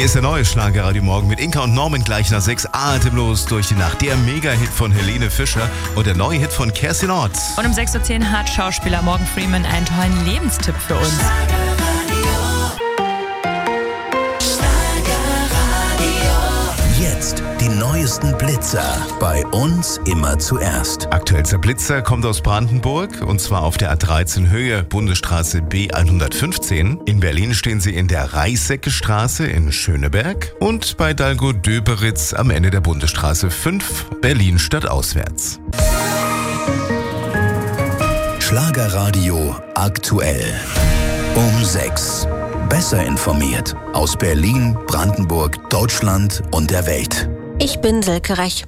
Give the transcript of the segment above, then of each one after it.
Hier ist der neue Schlagerradio Morgen mit Inka und Norman gleich nach 6 atemlos durch die Nacht. Der Mega-Hit von Helene Fischer und der neue Hit von Kerstin Ott. Und um 6.10 Uhr hat Schauspieler Morgan Freeman einen tollen Lebenstipp für uns. Jetzt die neuesten Blitzer. Bei uns immer zuerst. Aktuellster Blitzer kommt aus Brandenburg und zwar auf der A13 Höhe Bundesstraße B115. In Berlin stehen sie in der Reißecke-Straße in Schöneberg und bei Dalgo-Döberitz am Ende der Bundesstraße 5 Berlin stadtauswärts. Schlagerradio aktuell. Um 6. Besser informiert aus Berlin, Brandenburg, Deutschland und der Welt. Ich bin Silke Rech.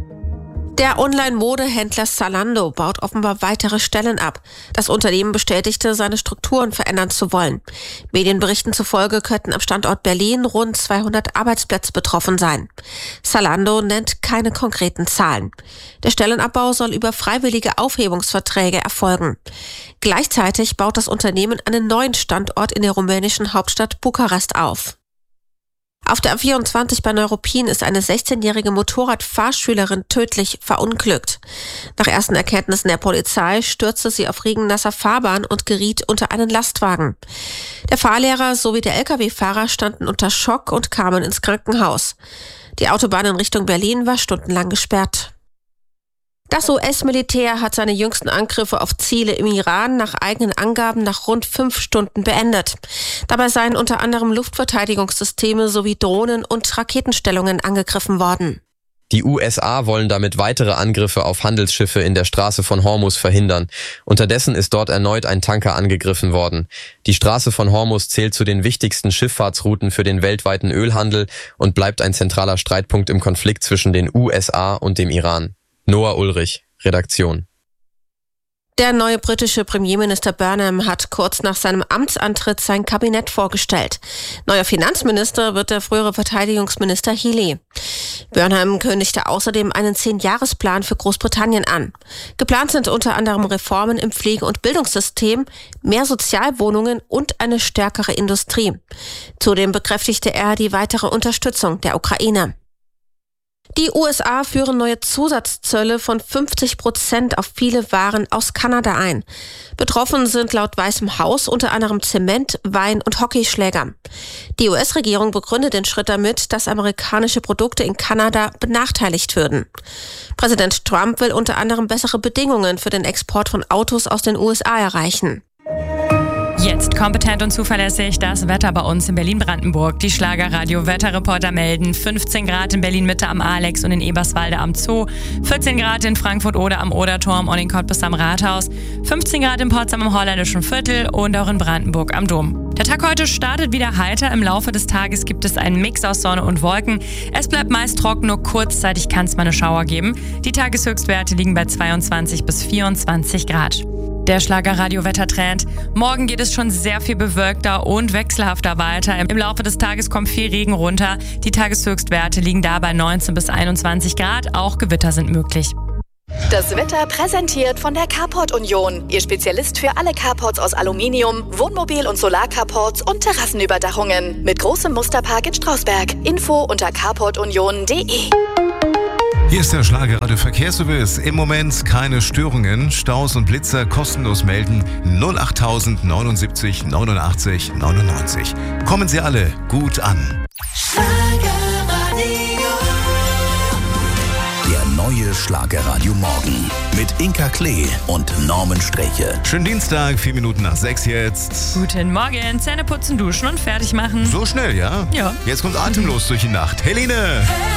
Der Online-Modehändler Zalando baut offenbar weitere Stellen ab. Das Unternehmen bestätigte, seine Strukturen verändern zu wollen. Medienberichten zufolge könnten am Standort Berlin rund 200 Arbeitsplätze betroffen sein. Zalando nennt keine konkreten Zahlen. Der Stellenabbau soll über freiwillige Aufhebungsverträge erfolgen. Gleichzeitig baut das Unternehmen einen neuen Standort in der rumänischen Hauptstadt Bukarest auf. Auf der A24 bei Neuruppin ist eine 16-jährige Motorradfahrschülerin tödlich verunglückt. Nach ersten Erkenntnissen der Polizei stürzte sie auf regennasser Fahrbahn und geriet unter einen Lastwagen. Der Fahrlehrer sowie der Lkw-Fahrer standen unter Schock und kamen ins Krankenhaus. Die Autobahn in Richtung Berlin war stundenlang gesperrt. Das US-Militär hat seine jüngsten Angriffe auf Ziele im Iran nach eigenen Angaben nach rund 5 Stunden beendet. Dabei seien unter anderem Luftverteidigungssysteme sowie Drohnen und Raketenstellungen angegriffen worden. Die USA wollen damit weitere Angriffe auf Handelsschiffe in der Straße von Hormuz verhindern. Unterdessen ist dort erneut ein Tanker angegriffen worden. Die Straße von Hormuz zählt zu den wichtigsten Schifffahrtsrouten für den weltweiten Ölhandel und bleibt ein zentraler Streitpunkt im Konflikt zwischen den USA und dem Iran. Noah Ulrich, Redaktion. Der neue britische Premierminister Burnham hat kurz nach seinem Amtsantritt sein Kabinett vorgestellt. Neuer Finanzminister wird der frühere Verteidigungsminister Healey. Burnham kündigte außerdem einen 10-Jahresplan für Großbritannien an. Geplant sind unter anderem Reformen im Pflege- und Bildungssystem, mehr Sozialwohnungen und eine stärkere Industrie. Zudem bekräftigte er die weitere Unterstützung der Ukraine. Die USA führen neue Zusatzzölle von 50% auf viele Waren aus Kanada ein. Betroffen sind laut Weißem Haus unter anderem Zement, Wein und Hockeyschläger. Die US-Regierung begründet den Schritt damit, dass amerikanische Produkte in Kanada benachteiligt würden. Präsident Trump will unter anderem bessere Bedingungen für den Export von Autos aus den USA erreichen. Jetzt kompetent und zuverlässig das Wetter bei uns in Berlin-Brandenburg. Die Schlagerradio-Wetterreporter melden 15 Grad in Berlin-Mitte am Alex und in Eberswalde am Zoo, 14 Grad in Frankfurt-Oder am Oderturm und in Cottbus am Rathaus, 15 Grad in Potsdam im Holländischen Viertel und auch in Brandenburg am Dom. Der Tag heute startet wieder heiter. Im Laufe des Tages gibt es einen Mix aus Sonne und Wolken. Es bleibt meist trocken, nur kurzzeitig kann es mal eine Schauer geben. Die Tageshöchstwerte liegen bei 22 bis 24 Grad. Der Schlagerradio-Wettertrend. Morgen geht es schon sehr viel bewölkter und wechselhafter weiter. Im Laufe des Tages kommt viel Regen runter. Die Tageshöchstwerte liegen da bei 19 bis 21 Grad. Auch Gewitter sind möglich. Das Wetter präsentiert von der Carport Union. Ihr Spezialist für alle Carports aus Aluminium, Wohnmobil- und Solarcarports und Terrassenüberdachungen. Mit großem Musterpark in Strausberg. Info unter carportunion.de. Hier ist der Schlagerradio Verkehrsservice. Im Moment keine Störungen. Staus und Blitzer kostenlos melden 08000 79 89 99. Kommen Sie alle gut an. Der neue Schlagerradio Morgen mit Inka Klee und Norman Streche. Schönen Dienstag, 4 Minuten nach 6 jetzt. Guten Morgen, Zähne putzen, duschen und fertig machen. So schnell, ja? Ja. Jetzt kommt atemlos durch die Nacht. Helene!